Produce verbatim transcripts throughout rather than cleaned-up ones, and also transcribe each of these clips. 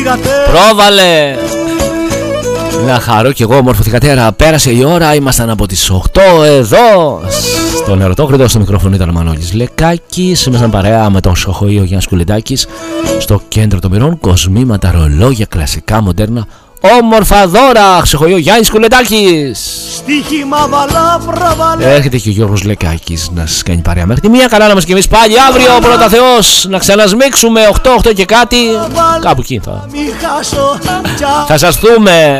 Πρόβαλε. Να χαρώ κι εγώ, όμορφη θυγατέρα. Πέρασε η ώρα, ήμασταν από τις οκτώ εδώ. Στον Ερωτόκριτο, στο μικρόφωνο ήταν ο Μανώλης Λεκάκης. Ήμασταν παρέα με τον Σοχοείο Γιάννης Κουλεντάκης. Στο κέντρο των πυρών, κοσμήματα, ρολόγια, κλασικά, μοντέρνα, όμορφα δώρα. Ξεχωριό Γιάννης Κουλεντάκης. Έρχεται και ο Γιώργος Λεκάκης να σας κάνει παρέα μέχρι τη μία. Καλά να μας και εμείς πάλι αύριο, πρώτα Θεός, να ξανασμίξουμε οκτώ οκτώ και κάτι. Κάπου εκεί θα, θα σας δούμε.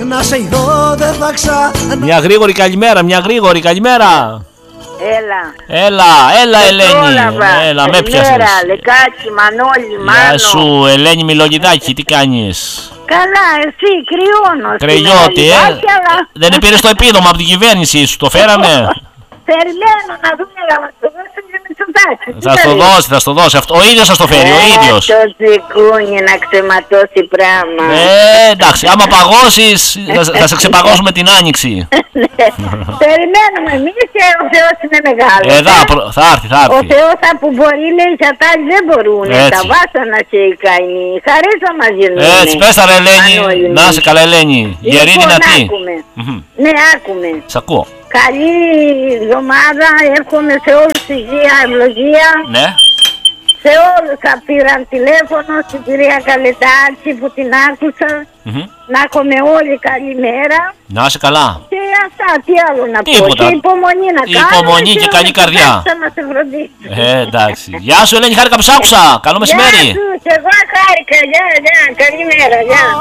Μια γρήγορη καλημέρα, μια γρήγορη καλημέρα. Έλα. Έλα, έλα Ελένη. Έλα, με πιάσες. Λεκάκη, Μανώλη, Μάνο. Γεια σου Ελένη Μιλογιδάκη, τι κάνεις? Καλά, εσύ, κρυώνω. Κρυώτη, ε. Αλλά... Δεν πήρες το επίδομα από την κυβέρνηση, σου το φέραμε? Περιμένω να δούμε να μας το δώσει και Μητσοτάκη. Θα στο δώσει, θα στο δώσει. Αυτό, ο ίδιος θα στο φέρει, ο ίδιος. Το τσικούνι να ξεματώσει πράγμα. Ε, εντάξει, άμα παγώσεις, θα, θα σε ξεπαγώσουμε την άνοιξη. Περιμένουμε εμείς και ο Θεός είναι μεγάλος. Ε, θα, θα έρθει, θα έρθει. Ο Θεός που μπορεί, λέει, οι σατάνοι δεν μπορούν. Τα βάσανα και οι καηνοί. Χαρές θα μας γίνουν. Έτσι, πες τα ρε Ελένη. Να είσαι καλά Ελένη. Γερή δυνατή. Ναι, άκουμε. Σ' ακούω. Καλή εβδομάδα, εύχομαι σε όλους υγεία, ευλογία. Ναι. Σε όλους θα πήραν τηλέφωνο, στην κυρία Καλετάκη που την άκουσα. Mm-hmm. Να έχουμε όλοι καλή μέρα. Να είσαι καλά. Και αυτά, τι άλλο να Τίποτα. πω. Και υπομονή να κάνουμε. Υπομονή και, και καλή καρδιά. Ε, εντάξει. Γεια σου Ελένη, χάρηκα που σ' άκουσα. Καλό μεσημέρι. Γεια σου, και εγώ χάρηκα. Γεια, γεια, καλή μέρα, γεια.